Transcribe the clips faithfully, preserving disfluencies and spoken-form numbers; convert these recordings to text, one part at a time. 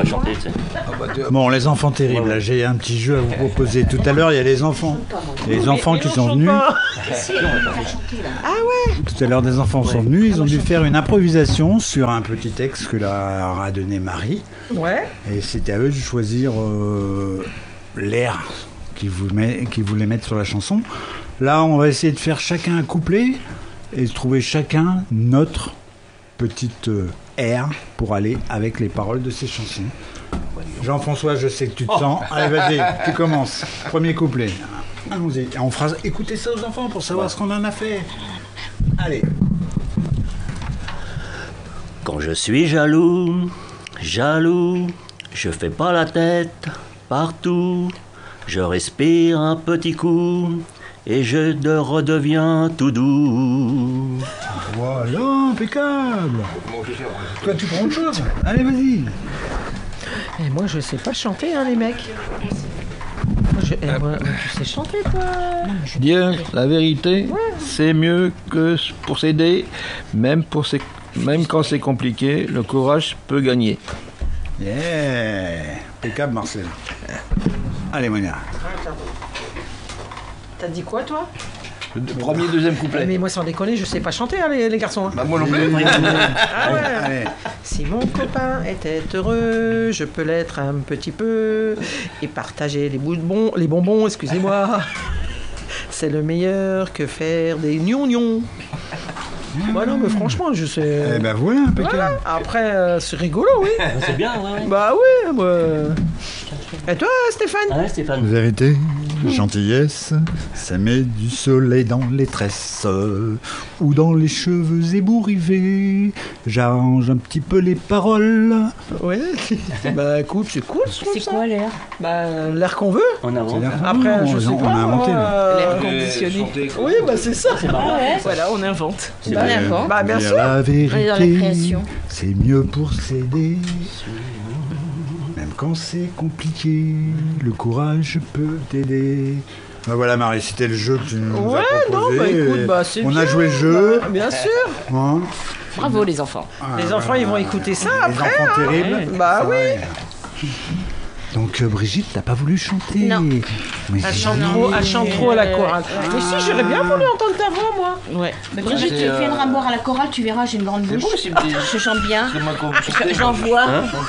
chanter, tu sais. Bon, les enfants terribles, là, j'ai un petit jeu à vous proposer. Tout à l'heure, il y a les enfants. Les enfants qui sont venus. Ah ouais. Tout à l'heure, des enfants sont venus. Ils ont dû faire une improvisation sur un petit texte que leur a donné Marie. Ouais. Et c'était à eux de choisir euh, l'air qu'ils voulaient, qu'ils voulaient mettre sur la chanson. Là, on va essayer de faire chacun un couplet et de trouver chacun notre petite euh, air pour aller avec les paroles de ces chansons. Jean-François, je sais que tu te sens. Allez, vas-y, tu commences. Premier couplet. Allons-y. On fera écouter ça aux enfants pour savoir ce qu'on en a fait. Allez. Quand je suis jaloux, jaloux, je fais pas la tête partout. Je respire un petit coup et je de- redeviens tout doux. Voilà, impeccable. Toi, tu prends autre chose. Allez, vas-y. Et moi, je sais pas chanter, hein, les mecs. Moi, je- eh, moi, tu sais chanter, toi. Dire la vérité, c'est mieux que pour s'aider, même, pour ses- même quand c'est compliqué, le courage peut gagner. Yeah. Impeccable, Marcel. Allez, Monia. T'as dit quoi, toi? Premier, deuxième couplet. Mais moi, sans déconner, je sais pas chanter, hein, les, les garçons. hein. Bah, moi non plus. Ah ouais. Allez. Si mon copain était heureux, je peux l'être un petit peu et partager les bonbons, les bonbons, excusez-moi. C'est le meilleur que faire des gnons-gnons. Bah non, mais franchement, je sais. Eh ben voilà, impeccable. Voilà. Après, euh, c'est rigolo, oui. C'est bien, ouais, ouais. Bah oui, moi. Et toi, Stéphane? Ah ouais, Stéphane. Vérité, gentillesse, ça met du soleil dans les tresses euh, ou dans les cheveux ébouriffés. J'arrange un petit peu les paroles. Ouais. Bah écoute, c'est cool. je trouve C'est ça. quoi l'air? Bah l'air qu'on veut. En avant. C'est l'air qu'on Après, veut, je on- sais on pas. a inventé, moi, là. euh, L'air conditionné. Oui, bah c'est ça. C'est marrant. Ah ouais. Voilà, on invente. C'est Bon, bien. d'accord. Bah bien Dire sûr. la On est dans la vérité, création. c'est mieux pour s'aider. Même quand c'est compliqué, le courage peut t'aider. Ben voilà, Marie, c'était le jeu que tu nous Ouais, as non, proposé. bah écoute, et bah c'est On bien. a joué le jeu. Bah, bien sûr. Hein. Bravo les enfants. Ah, Les voilà. enfants, ils vont écouter ça Les après. enfants terribles. Bah ça oui. va. Donc euh, Brigitte, t'as pas voulu chanter. Non. Mais Elle si. chante trop, elle chante trop à la chorale. Mais si, j'aurais bien voulu entendre ta voix, moi. Ouais. Bah, Brigitte, C'est, euh, viendra me voir à la chorale, tu verras, j'ai une grande bouche. Je chante bien. C'est moi qu'on Je- J'en vois.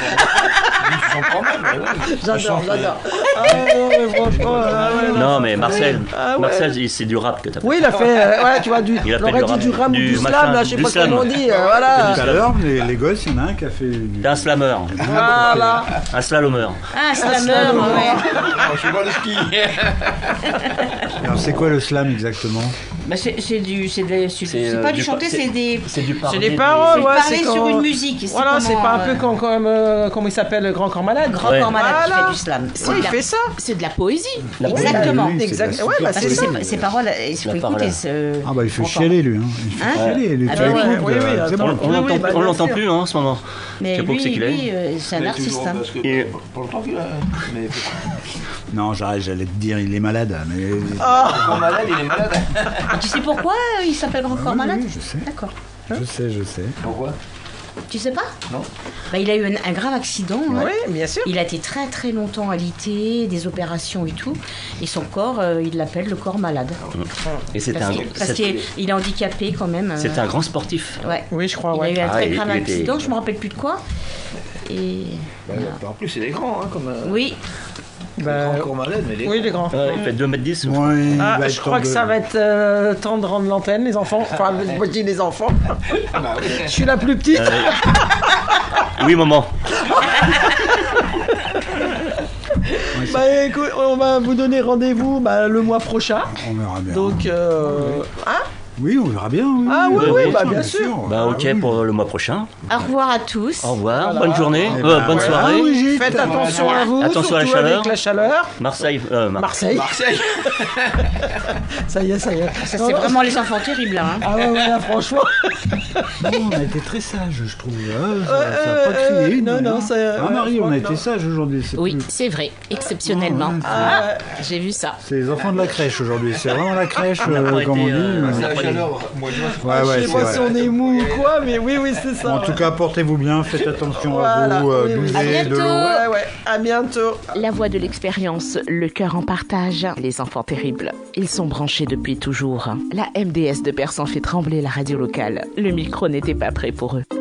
J'adore, j'adore. Ah non, mais franchement, ah ouais, non. Non, mais Marcel, Ah ouais. Marcel, c'est du rap que t'as fait. Oui, il a fait, euh, ouais, tu vois, du, Il a fait on aurait du dit rap, du rap ou du du slam, machin, là, je sais du pas slam. comment on dit, euh, voilà. Tout à l'heure, les, les gosses, il y en a un qui a fait du... T'es un slammer, Voilà. un slalomeur. Ah, slammer, slammer, ouais. Je suis pas le ski. Alors c'est quoi le slam exactement? Bah, c'est c'est du, c'est des- c'est- C'est, c'est euh, pas du du chanter, pa- c'est des. C'est du C'est parler. des paroles, C'est ouais, parler c'est quand... sur une musique. c'est Voilà, c'est comment, pas un euh, peu comme, comme euh, comment il s'appelle, le grand corps malade. Grand Ouais. corps malade qui Voilà. fait du slam. C'est Oui, de il la- fait ça. C'est de la poésie. La poésie. Exactement. Oui, oui, c'est Exact. de la Ouais, bah, Parce que c'est ça. ces, ces paroles, il faut La écouter. parole. ce- Ah bah il fait Grand chialer lui, hein. Il fait Hein chialer. lui. Ah Tu bah l'écoutes, ouais, oui, oui, euh, c'est attends. bon. On Oui, l'entend oui, bah, on bien l'entend sûr. plus hein, en ce moment. Mais Je sais pas où lui, c'est qu'il est. lui, euh, c'est un artiste. hein. Parce que Et- pour longtemps qu'il a. Mais Non, j'arrête, j'allais te dire, il est malade. Mais... quand malade, il est malade. Et tu sais pourquoi euh, il s'appelle Grand corps oui, malade? oui, je sais. D'accord. Je sais, je sais. Pourquoi? Tu sais pas? Non. Bah, il a eu un, un grave accident. hein. Oui, bien sûr. Il a été très très longtemps alité, des opérations et tout. Et son corps, euh, il l'appelle le corps malade. Et c'était Parce un, qu'il parce c'était- qu'il il est handicapé quand même. euh, c'était un grand sportif. Ouais. Oui, je crois, Il a ouais. eu un Ah, très il- grave il était- accident, je me rappelle plus de quoi. Et Bah, en plus, il est grand, hein, comme. euh, oui, Bah, encore malade, mais il est oui, les grands. Ouais, il fait deux mètres dix. je crois. Ouais, il Ah, va être je crois temps que de- ça va être euh, temps de rendre l'antenne, les enfants. Enfin, moi je dis les enfants. Ah bah oui. Je suis la plus petite. Euh, Oui, maman. Bah écoute, on va vous donner rendez-vous bah, le mois prochain. On verra bien. Donc, euh, hein? Oui, on verra bien. Oui, Ah oui, oui, bah, bien sûr. Bah ok Ah oui. pour le mois prochain. au revoir à tous. Au revoir, Voilà. bonne journée, Eh euh, ben, bonne voilà. soirée. Ah oui, Brigitte. Faites attention à vous, Attention à la surtout chaleur. avec la chaleur. Marseille, euh, Mar- Marseille. Marseille. Ça y est, ça y est. Ça, c'est vraiment les enfants terribles là. hein. Ah ouais, ouais, là, franchement. Non, on a été très sages, je trouve. Ah, ça, Euh, ça a pas euh, crié. non, non, hein. ça- Ah, ouais, Marie, je on crois a que été non. sages aujourd'hui. c'est Oui, plus- c'est vrai, exceptionnellement. Ouais, Ah, j'ai vu ça. C'est les enfants de la crèche aujourd'hui. C'est vraiment la crèche, On n'a euh, pas comme été, on dit. euh, mais- C'est la chaleur. Moi, je vois. Ouais, ouais, Je sais c'est pas vrai. si on est mou ou quoi, mais oui, oui, c'est ça. En tout ouais. cas, portez-vous bien, faites attention Voilà, à vous, euh, oui, oui. buvez À de bientôt. l'eau. Ouais, ouais, à bientôt. La voix de l'expérience, le cœur en partage, les enfants terribles. Ils sont branchés depuis toujours. La M D S de Persan fait trembler la radio locale. Le micro n'était pas prêt pour eux.